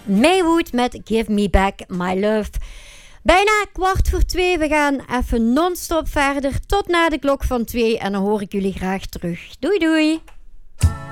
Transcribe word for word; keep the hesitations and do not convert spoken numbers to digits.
Maywood met Give Me Back My Love. Bijna kwart voor twee. We gaan even non-stop verder tot na de klok van twee. En dan hoor ik jullie graag terug. Doei doei.